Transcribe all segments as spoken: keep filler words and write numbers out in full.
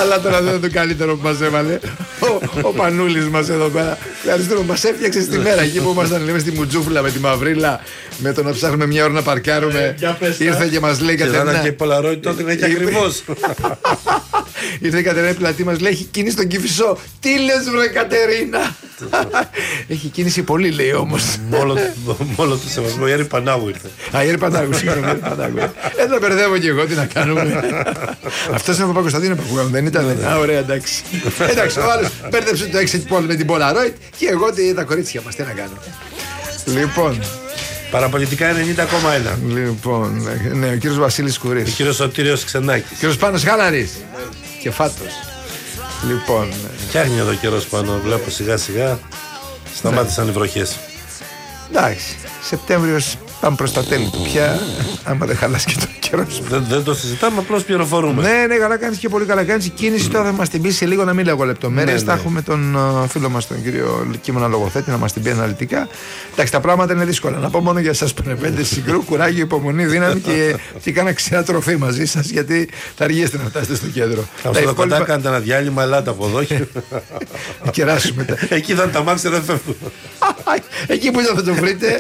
Αλλά τώρα δεν είναι το καλύτερο που μας έβαλε. Ο, ο Πανούλης μας εδώ πέρα. Ευχαριστούμε, μας έφτιαξε στη μέρα εκεί που ήμασταν, λέμε, στη Μουτζούφλα με τη Μαυρίλα, με το να ψάχνουμε μια ώρα να παρκάρουμε. Ε, ήρθε και μας λέει Κατερίνα. Και Πολαρόι τότε είναι και ακριβώς. Ήρθε η Κατερίνα Πλατή, μας λέει: έχει κίνηση στον Κηφισό. Τι λες, βρε Κατερίνα? Έχει κίνηση πολύ, λέει όμως. Μόνο του σεβασμό. Η Έρη Πανάγου ήρθε. Α, η Έρη Πανάγου, συγγνώμη. Δεν τα μπερδεύω και εγώ, τι να κάνουμε. Αυτό είναι ο Παπα-Κωνσταντίνο που ακούγαμε, δεν ήταν? Α, ωραία, εντάξει. Εντάξει, ο άλλος μπέρδεψε το exit poll με την Polaroid και εγώ τα κορίτσια μας, τι να κάνω. Λοιπόν. Παραπολιτικά ενενήντα κόμμα ένα. Λοιπόν, ναι, ο κύριος Βασίλης Κουρής. Ο κύριος Σωτήριος Ξενάκης. Ο κύριος Πάνος Χάλαρης. Και Φάτος. Λοιπόν. Φτιάχνει εδώ καιρός πάνω, βλέπω σιγά σιγά. Σταμάτησαν οι βροχές. Εντάξει, Σεπτέμβριος πάμε προς τα τέλη του πια. Άμα δεν χαλάσει και το καιρό. Δεν, δεν το συζητάμε, απλώς πληροφορούμε. Ναι, ναι, καλά κάνεις και πολύ καλά κάνεις. Η κίνηση τώρα θα μας την πει σε λίγο, να μην λέγω λεπτομέρειες. Ναι, θα ναι. έχουμε τον uh, φίλο μας, τον κύριο Κείμωνα Λογοθέτη, να μας την πει αναλυτικά. Εντάξει, τα πράγματα είναι δύσκολα. Να πω μόνο για εσάς Πενεπέντε, συγκρού, κουράγιο, υπομονή, δύναμη και, και κάνα ξένα τροφή μαζί σας, γιατί θα αργήσετε να φτάσετε στο κέντρο. Αυτό το κοντά κάνετε ένα διάλειμμα, ελάτε από εδώ. Να κεράσουμε τα. Εκεί θα τα μάξετε, δεν φεύγουν. Εκεί που θα το βρείτε.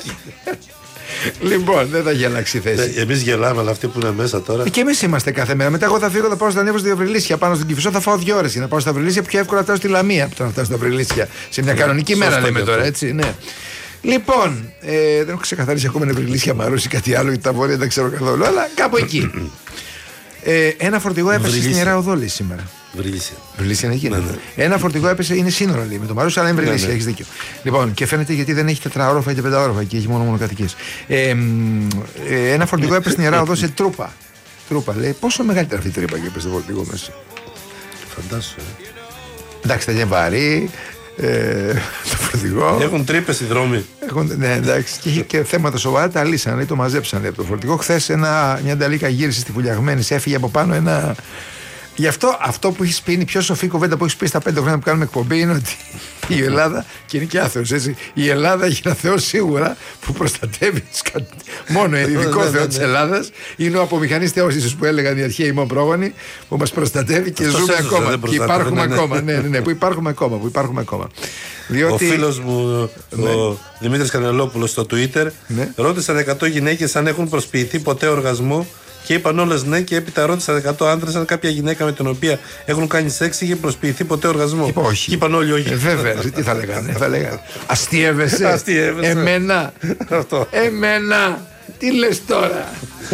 Λοιπόν, δεν θα γελάξει η θέση. Εμείς γελάμε, αλλά αυτοί που είναι μέσα τώρα. Και εμείς είμαστε κάθε μέρα. Μετά, εγώ θα φύγω, θα πάω στα Νεύρα, στη Διαβρυλίσια. Πάνω στην Κηφισό θα φάω δύο ώρες για να πάω στα Βρυλίσια. Πιο εύκολα φτάσω στη Λαμία από το να φτάσω στα Βρυλίσια. Σε μια κανονική Σωστό μέρα, λέμε αυτό. τώρα, έτσι. Ναι. Λοιπόν, ε, δεν έχω ξεκαθαρίσει ακόμα είναι Βρυλίσια, Μαρούση, κάτι άλλο, γιατί τα βόρεια δεν ξέρω καθόλου. Αλλά κάπου εκεί. ε, ένα φορτηγό έπεσε στην Ιερά Οδό, λέει, σήμερα. Βρυλίσια. Βρυλίσια είναι εκεί. Ναι, ναι. Ένα φορτηγό έπεσε, είναι σύνορα, λέει, με το Μαρούσι, αλλά είναι Βρυλίσια, Ναι, ναι. έχεις δίκιο. Λοιπόν, και φαίνεται γιατί δεν έχει τετραόροφα ή πενταόροφα και έχει μόνο μονοκατοικίες. Ε, ε, ένα φορτηγό έπεσε στην Ιερά Οδό σε Τρούπα. Τρούπα, λέει. Πόσο μεγαλύτερη αυτή η τρύπα και έπεσε το φορτηγό μέσα. Φαντάσου. Ε. Εντάξει, θα είναι βαρύ. Ε, το φορτηγό. Έχουν τρύπες οι δρόμοι. Έχουν, ναι, εντάξει, και είχε και θέματα σοβαρά, τα λύσαν, λέει, το μαζέψαν, λέει, από το φορτηγό. Χθες μια νταλίκα γύρισε στη Βουλιαγμένη, έφυγε από πάνω ένα. Γι' αυτό αυτό που έχει πει είναι η πιο σοφή κουβέντα που έχει πει στα πέντε χρόνια που κάνουμε εκπομπή είναι ότι η Ελλάδα, και είναι και άθεος, έτσι, η Ελλάδα έχει ένα Θεό σίγουρα που προστατεύει τους κα... μόνο ειδικό Θεό της Ελλάδας. Είναι ο απομηχανής Θεός, ίσως, που έλεγαν οι αρχαίοι ημών πρόγονοι, που μας προστατεύει και αυτός ζούμε έσωσε, ακόμα. Και υπάρχουμε ναι, ακόμα. Ναι, ναι, ναι, που υπάρχουμε ακόμα. Που υπάρχουμε ακόμα. Διότι... Ο φίλος μου, ναι. ο Δημήτρης Κανελόπουλος, στο Twitter, ναι. ρώτησαν εκατό γυναίκες αν έχουν προσποιηθεί ποτέ οργασμό. Και είπαν όλες ναι, και έπειτα ρώτησαν εκατό άντρες αν κάποια γυναίκα με την οποία έχουν κάνει σεξ είχε προσποιηθεί ποτέ οργασμό. Είπα όχι. Και είπαν όλοι όχι. Ε, βέβαια, τι θα λέγανε. Θα λέγανε. Αστείευεσαι. Αστείευεσαι. Εμένα. Αυτό. Εμένα. Τι λες τώρα.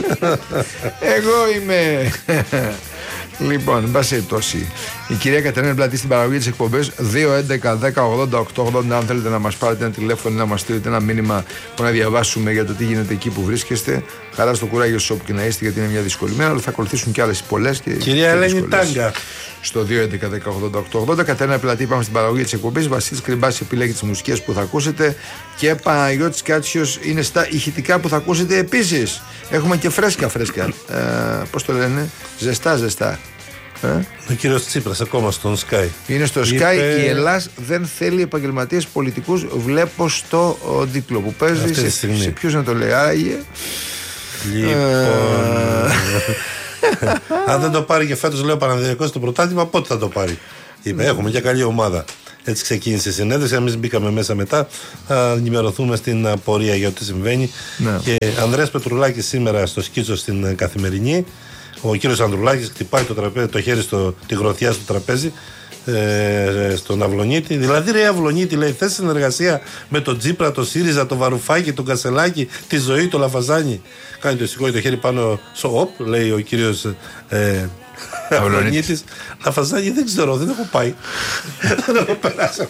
Εγώ είμαι. Λοιπόν, εν πάση περιπτώσει, η κυρία Κατερίνα Πλατή στην παραγωγή της εκπομπής δύο έντεκα δέκα ογδόντα οκτώ ογδόντα. Αν θέλετε να μας πάρετε ένα τηλέφωνο ή να μας στείλετε ένα μήνυμα που να διαβάσουμε για το τι γίνεται εκεί που βρίσκεστε, χαρά στο κουράγιο σας όπου και να είστε, γιατί είναι μια δύσκολη μέρα, αλλά θα ακολουθήσουν και άλλες πολλές. Και κυρία Ελένη Τάγκα. Στο δύο έντεκα δέκα ογδόντα οκτώ ογδόντα. Κατερίνα Πλατή, πάμε στην παραγωγή της εκπομπής. Βασίλης Κρυμπάς επιλέγει τις μουσικές που θα ακούσετε και Παναγιώτης Κάτσιος είναι στα ηχητικά που θα ακούσετε επίσης. Έχουμε και φρέσκα φρέσκα. Ε, πώς το λένε, ζεστά ζεστά. Ε? Ο κύριος Τσίπρας ακόμα στον Sky. Είναι στο Sky. Είπε... Η Ελλάς δεν θέλει επαγγελματίες πολιτικούς. Βλέπω στο ο, δίπλο που παίζει. Σε, σε ποιους να το λέει, άραγε. Λοιπόν. Αν δεν το πάρει και φέτος, λέω, Παναθηναϊκός το πρωτάθλημα, πότε θα το πάρει. Είπε, έχουμε και καλή ομάδα. Έτσι ξεκίνησε η συνέντευξη. Εμείς μπήκαμε μέσα μετά. Θα ενημερωθούμε στην πορεία για ό,τι συμβαίνει. Ναι. Και Ανδρέας Πετρουλάκης σήμερα στο Σκίτσο στην Καθημερινή. Ο κύριος Ανδρουλάκης χτυπάει το, τραπέζι, το χέρι στο, τη γροθιά στο τραπέζι, ε, στον Αυλονίτη. Δηλαδή, ρε Αυλονίτη, λέει, θες συνεργασία με τον Τσίπρα, τον ΣΥΡΙΖΑ, τον Βαρουφάκη, τον Κασελάκη, τη Ζωή, τον Λαφαζάνη. Κάνει το σηκώει το χέρι πάνω στο όπ, λέει ο κύριος ε, Αυλονίτης. Λαφαζάνη δεν ξέρω, δεν έχω πάει. Δεν έχω περάσει.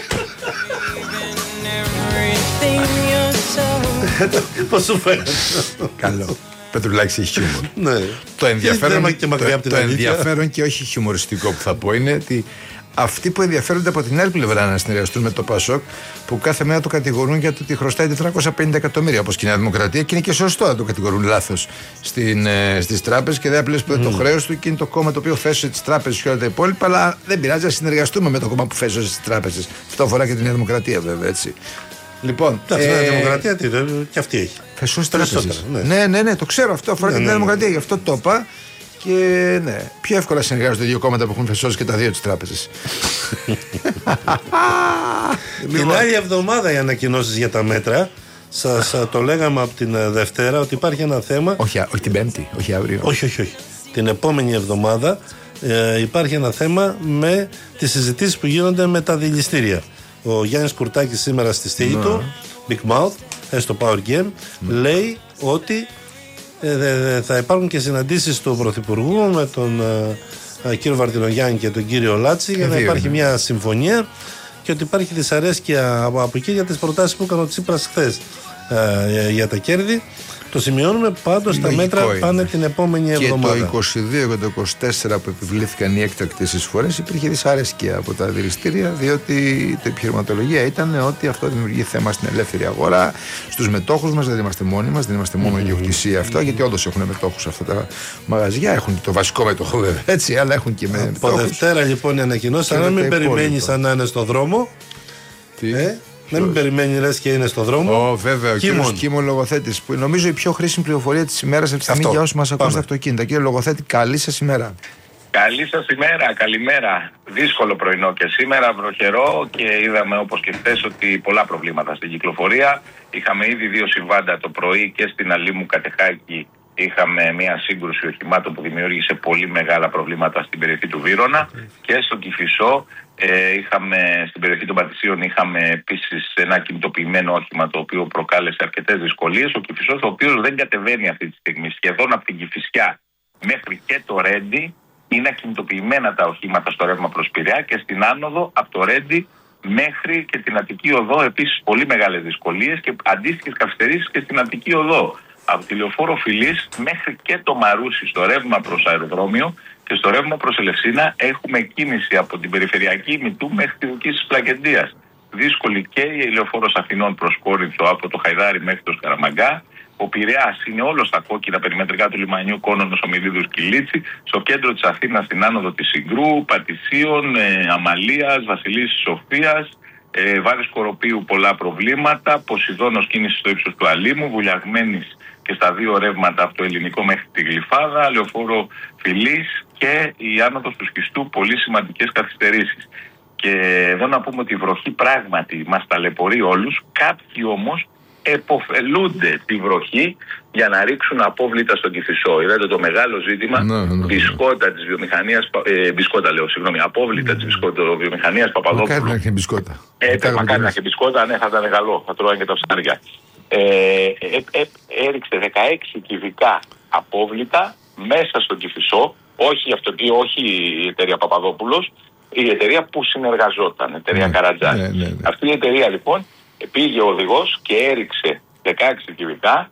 Πώς σου φαίνεται? Καλό. Πετρουλάκης έχει χιούμορ. Ναι. Το ενδιαφέρον, και, το, το, το ενδιαφέρον και όχι χιουμοριστικό που θα πω είναι ότι αυτοί που ενδιαφέρονται από την άλλη πλευρά να συνεργαστούν με το ΠΑΣΟΚ, που κάθε μέρα το κατηγορούν για το ότι χρωστάει τετρακόσια πενήντα εκατομμύρια, όπως και η Νέα Δημοκρατία, και είναι και σωστό να το κατηγορούν λάθος ε, στις τράπεζες και δεν απλές που είναι mm. το χρέος του και είναι το κόμμα το οποίο φέσωσε τις τράπεζες και όλα τα υπόλοιπα, αλλά δεν πειράζει να συνεργαστούμε με το κόμμα που φέσωσε τις τράπεζες. Αυτό αφορά και την Νέα Δημοκρατία, βέβαια, έτσι. Λοιπόν, η Νέα ε, Δημοκρατία τι, και αυτή έχει. Φεσούς τράπεζες. Ναι. ναι, ναι, ναι, το ξέρω αυτό. Αφορά ναι, και την Νέα ναι, Δημοκρατία. Γι' αυτό το είπα. Και ναι, πιο εύκολα συνεργάζονται δύο κόμματα που έχουν φεσώσει και τα δύο τις τράπεζες. Την άλλη εβδομάδα οι ανακοινώσεις για τα μέτρα. Σας το λέγαμε από την Δευτέρα ότι υπάρχει ένα θέμα. Όχι, όχι την Πέμπτη, όχι αύριο. Όχι, όχι, όχι. Την επόμενη εβδομάδα ε, υπάρχει ένα θέμα με τις συζητήσεις που γίνονται με τα δηληστήρια. Ο Γιάννης Κουρτάκης σήμερα στη στήλη του, Big Mouth, στο Power Game, λέει ότι ε, θα υπάρχουν και συναντήσεις του Πρωθυπουργού με τον ε, κύριο Βαρτινογιάννη και τον κύριο Λάτση για να υπάρχει μια συμφωνία και ότι υπάρχει δυσαρέσκεια από, από εκεί για τις προτάσεις που έκανε ο Τσίπρας χθες ε, για τα κέρδη. Το σημειώνουμε, πάντως τα μέτρα είναι. Πάνε την επόμενη εβδομάδα. Και το είκοσι δύο και το είκοσι τέσσερα που επιβλήθηκαν οι έκτακτες εισφορές υπήρχε δυσαρέσκεια από τα δηληστήρια, διότι η επιχειρηματολογία ήταν ότι αυτό δημιουργεί θέμα στην ελεύθερη αγορά, στους μετόχους μας. Δεν είμαστε μόνοι μας, δεν είμαστε μόνο ιδιοκτησία αυτό, γιατί όντως έχουν μετόχους αυτά τα μαγαζιά. Έχουν το βασικό μέτοχο βέβαια, έτσι, αλλά έχουν και με. Από μετόχους. Δευτέρα λοιπόν η ανακοινώση, να μην περιμένει σαν να είναι στο δρόμο. Τι. Ε? Να μην περιμένει, λες και είναι στο δρόμο. Oh, βέβαια, ο κύριος Κίμων λογοθέτης, που νομίζω η πιο χρήσιμη πληροφορία της ημέρας αυτή τη στιγμή για όσους μας ακούν στα αυτοκίνητα. Κύριε λογοθέτη, καλή σας ημέρα. Καλή σας ημέρα, καλημέρα. Δύσκολο πρωινό και σήμερα, βροχερό, και είδαμε όπως και χθες ότι πολλά προβλήματα στην κυκλοφορία. Είχαμε ήδη δύο συμβάντα το πρωί και στην Αλήμου Κατεχάκη. Είχαμε μια σύγκρουση οχημάτων που δημιούργησε πολύ μεγάλα προβλήματα στην περιοχή του Βύρωνα okay. και στο Κηφισό. Ε, είχαμε, στην περιοχή των Πατησίων είχαμε επίσης ένα κινητοποιημένο όχημα το οποίο προκάλεσε αρκετές δυσκολίες. Ο Κηφισός, ο οποίος δεν κατεβαίνει αυτή τη στιγμή σχεδόν από την Κηφισιά μέχρι και το Ρέντι, είναι ακινητοποιημένα τα οχήματα στο ρεύμα προς Πειραιά, και στην άνοδο από το Ρέντι μέχρι και την Αττική Οδό επίσης πολύ μεγάλες δυσκολίες και αντίστοιχες καθυστερήσεις και στην Αττική Οδό. Από τη Λεωφόρο Φιλής μέχρι και το Μαρούσι στο ρεύμα προς αεροδρόμιο και στο ρεύμα προς Ελευσίνα έχουμε κίνηση από την περιφερειακή Μητού μέχρι τη Δουκής της Πλακεντίας. Δύσκολη και η Λεωφόρος Αθηνών προς Κόρινθο από το Χαϊδάρι μέχρι το Σκαραμαγκά. Ο Πειραιάς είναι όλο στα κόκκινα περιμετρικά του λιμανιού, Κόνονος, Ομιλίδους, Κιλίτσι. Στο κέντρο της Αθήνας, στην άνοδο της Συγκρού, Πατησίων, ε, Αμαλίας, Βασιλίσσης Σοφίας. Ε, Βάρης Κοροπίου πολλά προβλήματα. Ποσειδώνος κίνηση στο ύψος του Αλήμου, Βουλιαγμένης και στα δύο ρεύματα από το Ελληνικό μέχρι τη Γλυφάδα, Λεωφόρο Φιλής και η άνοδος του Σκιστού, πολύ σημαντικές καθυστερήσεις. Και εδώ να πούμε ότι η βροχή πράγματι μας ταλαιπωρεί όλους. Κάποιοι όμως εποφελούνται τη βροχή για να ρίξουν απόβλητα στον Κηφισό. Είδατε το μεγάλο ζήτημα, no, no, no. μπισκότα της βιομηχανίας, ε, μπισκότα λέω, συγγνώμη, απόβλητα mm. της βιομηχανίας Παπαδόπουλου. Μακάρι να έχει μπισκότα. Ε, μακάρι να έχει μπισκότα, ναι, θα ήταν καλό, θα τρώγανε και τα ψάρια. Ε, ε, ε, έριξε δεκαέξι κυβικά απόβλητα μέσα στον Κηφισό, όχι, αυτό, όχι η εταιρεία Παπαδόπουλος, η εταιρεία που συνεργαζόταν, η εταιρεία mm. Καρατζάκη. Mm. Mm. Αυτή η εταιρεία λοιπόν πήγε ο οδηγός και έριξε δεκαέξι κυβικά,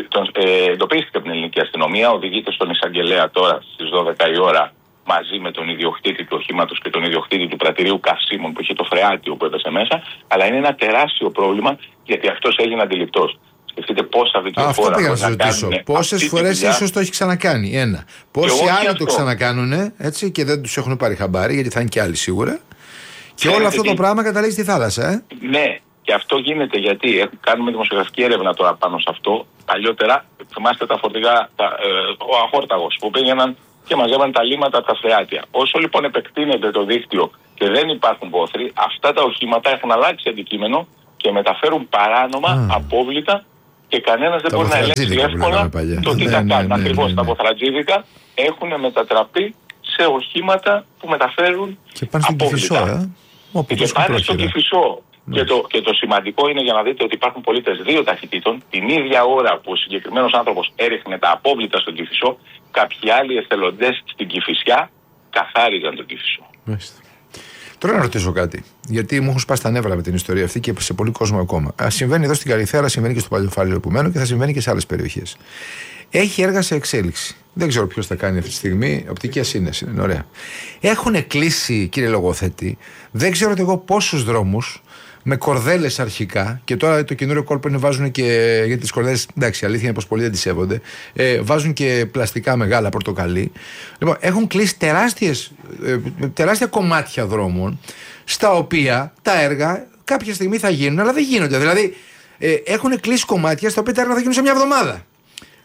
ε, εντοπίστηκε από την ελληνική αστυνομία, οδηγείται στον εισαγγελέα τώρα στις δώδεκα η ώρα μαζί με τον ιδιοκτήτη του οχήματος και τον ιδιοκτήτη του πρατηρίου καυσίμων που είχε το φρεάτιο που έπεσε μέσα, αλλά είναι ένα τεράστιο πρόβλημα γιατί αυτός έγινε αντιληπτός. Σκεφτείτε πόσα βιντεοφόρα μπορεί να κάνουν. Πόσες φορές ίσως το έχει ξανακάνει. Ένα. Πόσοι άλλοι το ξανακάνουν έτσι και δεν τους έχουν πάρει χαμπάρι, γιατί θα είναι και άλλοι σίγουρα. Και όλο αυτό το πράγμα καταλήγει στη θάλασσα, ε. Ναι. Και αυτό γίνεται γιατί κάνουμε δημοσιογραφική έρευνα τώρα πάνω σε αυτό. Παλιότερα, θυμάστε τα φορτηγά, τα, ε, ο αχόρταγος που πήγαιναν και μαζεύαν τα λίματα από τα φρεάτια. Όσο λοιπόν επεκτείνεται το δίκτυο και δεν υπάρχουν πόθροι, αυτά τα οχήματα έχουν αλλάξει αντικείμενο και μεταφέρουν παράνομα mm. απόβλητα και κανένας δεν μπορεί να ελέγξει εύκολα το τι ναι, τα ναι, κάνουν. Ναι, Ακριβώς ναι, ναι. Τα ποθρατζίδικα έχουν μετατραπεί σε οχήματα που μεταφέρουν και πάνε απόβλητα. Και, και πάνε στον Κηφισό. Και το, και το σημαντικό είναι για να δείτε ότι υπάρχουν πολίτες δύο ταχυτήτων. Την ίδια ώρα που ο συγκεκριμένος άνθρωπος έριχνε τα απόβλητα στον Κηφισό, κάποιοι άλλοι εθελοντές στην Κηφισιά καθάριζαν τον Κηφισό. Μάλιστα. Τώρα να ρωτήσω κάτι, γιατί μου έχουν σπάσει τα νεύρα με την ιστορία αυτή και σε πολύ κόσμο ακόμα. Α, συμβαίνει εδώ στην Καλυθέα, συμβαίνει και στο Παλαιοφάλιρο που μένω και θα συμβαίνει και σε άλλες περιοχές. Έχει έργα σε εξέλιξη. Δεν ξέρω ποιος θα κάνει αυτή τη στιγμή. Οπτική ασύνεση είναι ωραία. Έχουν κλείσει, κύριε λογοθέτη, δεν ξέρω εγώ πόσους δρόμους. Με κορδέλες αρχικά, και τώρα το καινούριο κόλπο είναι βάζουν και. Γιατί τις κορδέλες, εντάξει, η αλήθεια είναι πως πολλοί δεν τις σέβονται. Ε, βάζουν και πλαστικά μεγάλα πορτοκαλί. Λοιπόν, έχουν κλείσει τεράστιες, ε, τεράστια κομμάτια δρόμων, στα οποία τα έργα κάποια στιγμή θα γίνουν, αλλά δεν γίνονται. Δηλαδή, ε, έχουν κλείσει κομμάτια στα οποία τα έργα θα γίνουν σε μια εβδομάδα.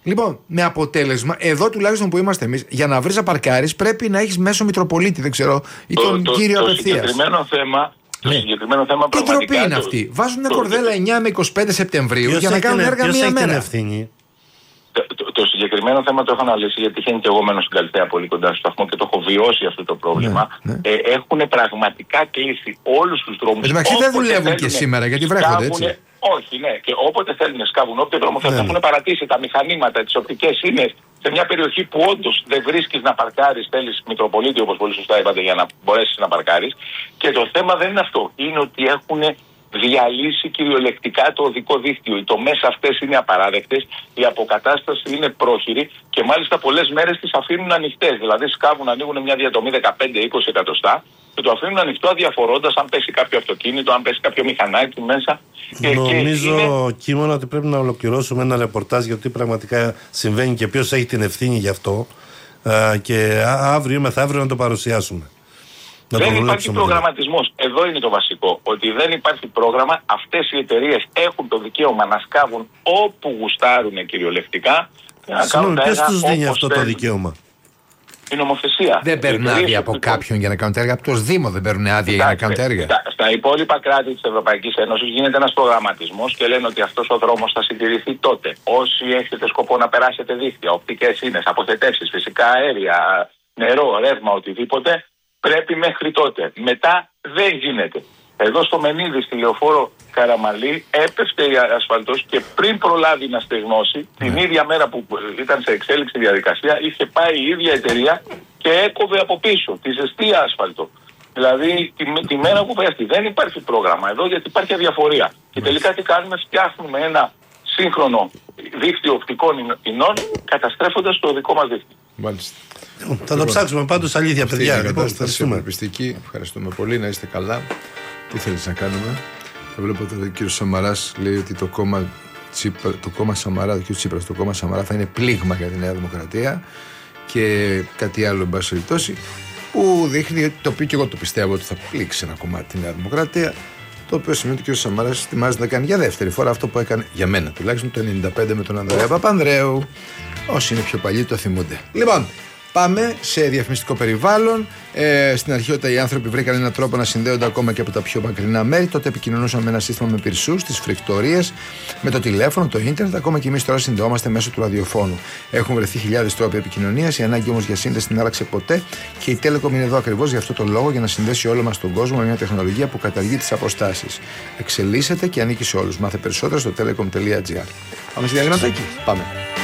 Λοιπόν, με αποτέλεσμα, εδώ τουλάχιστον που είμαστε εμείς, για να βρεις να παρκάρεις πρέπει να έχεις μέσω Μητροπολίτη, δεν ξέρω, ή τον το, κύριο το, το απευθείας. Συγκεκριμένο θέμα, το ναι. συγκεκριμένο θέμα Τι ντροπή είναι αυτή. Βάζουν μια κορδέλα εννιά με είκοσι πέντε Σεπτεμβρίου ποιος για να κάνουν έργα μία μέρα. Ευθύνη. Το, το, το συγκεκριμένο θέμα το έχω αναλύσει, γιατί είχε και εγώ μένω στην Καλυθέα πολύ κοντά στο σταθμό και το έχω βιώσει αυτό το πρόβλημα. Ναι, ναι. Ε, έχουν πραγματικά κλείσει όλους τους δρόμους. Εντάξει, δεν δουλεύουν και σήμερα γιατί βρέχονται, έτσι. Όχι, ναι, και όποτε θέλουν σκάβουν, όποτε δρόμο θέλουν, έχουν παρατήσει τα μηχανήματα, τις οπτικές ίνες σε μια περιοχή που όντως δεν βρίσκεις να παρκάρεις, θέλεις Μητροπολίτη, όπως πολύ σωστά είπατε, για να μπορέσεις να παρκάρεις. Και το θέμα δεν είναι αυτό. Είναι ότι έχουν διαλύσει κυριολεκτικά το οδικό δίκτυο. Οι τομές αυτές είναι απαράδεκτες, η αποκατάσταση είναι πρόχειρη και μάλιστα πολλές μέρες τις αφήνουν ανοιχτές. Δηλαδή σκάβουν, ανοίγουν μια διατομή δεκαπέντε με είκοσι εκατοστά και το αφήνουν ανοιχτό αδιαφορώντας αν πέσει κάποιο αυτοκίνητο, αν πέσει κάποιο μηχανάκι μέσα. Νομίζω, είναι... Κίμωνα, ότι πρέπει να ολοκληρώσουμε ένα ρεπορτάζ γιατί πραγματικά συμβαίνει και ποιος έχει την ευθύνη γι' αυτό. Α, και αύριο μεθαύριο να το παρουσιάσουμε. Να δεν το υπάρχει προγραμματισμός. Εδώ είναι το βασικό. Ότι δεν υπάρχει πρόγραμμα. Αυτές οι εταιρείες έχουν το δικαίωμα να σκάβουν όπου γουστάρουν κυριολεκτικά. Συγγνώμη, ποιος τους δίνει αυτό το δικαίωμα? Η νομοθεσία. Δεν παίρνουν άδεια από κάποιον για να κάνουν τα έργα. Από το Δήμο δεν παίρνουν άδεια για να κάνουν τα έργα. Στα, στα υπόλοιπα κράτη της Ευρωπαϊκής Ένωσης γίνεται ένας προγραμματισμός και λένε ότι αυτός ο δρόμος θα συντηρηθεί τότε. Όσοι έχετε σκοπό να περάσετε δίκτυα, οπτικές ίνες, αποθετεύσεις, φυσικά αέρια, νερό, ρεύμα, οτιδήποτε, πρέπει μέχρι τότε. Μετά δεν γίνεται. Εδώ στο Μενίδη, στη Λεωφόρο Καραμαλή, έπεφτε η ασφαλτός και πριν προλάβει να στεγνώσει, την ναι. ίδια μέρα που ήταν σε εξέλιξη διαδικασία, είχε πάει η ίδια εταιρεία και έκοβε από πίσω τη ζεστή άσφαλτο. Δηλαδή τη, τη μέρα που πέφτει. Δεν υπάρχει πρόγραμμα εδώ γιατί υπάρχει αδιαφορία. Και τελικά τι κάνουμε? Φτιάχνουμε ένα σύγχρονο δίκτυο οπτικών ινών, καταστρέφοντας το δικό μας δίκτυο. Μάλιστα. Θα το ψάξουμε πάντως, αλήθεια, παιδιά. Ευχαριστούμε. Ευχαριστούμε πολύ, να είστε καλά. Τι θέλεις να κάνουμε? Θα βλέπω ότι ο κύριος Σαμαράς λέει ότι το κόμμα, Τσίπρα, το κόμμα Σαμαρά, το κύριο Τσίπρας, το κόμμα Σαμαρά θα είναι πλήγμα για τη Νέα Δημοκρατία και κάτι άλλο, εν πάση περιπτώσει, που δείχνει ότι το οποίο και εγώ το πιστεύω ότι θα πλήξει ένα κομμάτι τη Νέα Δημοκρατία. Το οποίο σημαίνει ότι ο κ. Σαμαράς ετοιμάζεται να κάνει για δεύτερη φορά αυτό που έκανε για μένα τουλάχιστον το ενενήντα πέντε με τον Ανδρέα Παπανδρέου. Όσοι είναι πιο παλιοί το θυμούνται. Λοιπόν, πάμε σε διαφημιστικό περιβάλλον. Ε, στην αρχή, όταν οι άνθρωποι βρήκαν έναν τρόπο να συνδέονται ακόμα και από τα πιο μακρινά μέρη, τότε επικοινωνούσαν με ένα σύστημα με πυρσούς, τις φρικτορίες, με το τηλέφωνο, το ίντερνετ. Ακόμα και εμείς τώρα συνδεόμαστε μέσω του ραδιοφώνου. Έχουν βρεθεί χιλιάδες τρόποι επικοινωνίας. Η ανάγκη όμως για σύνδεση δεν άλλαξε ποτέ και η Telecom είναι εδώ ακριβώς για αυτό το λόγο, για να συνδέσει όλο μας τον κόσμο με μια τεχνολογία που καταργεί τις αποστάσεις. Εξελίσσεται και ανήκει σε όλους. Μάθε περισσότερα στο telecom τελεία gr. Πάμε στη διαγραμματική. Πάμε.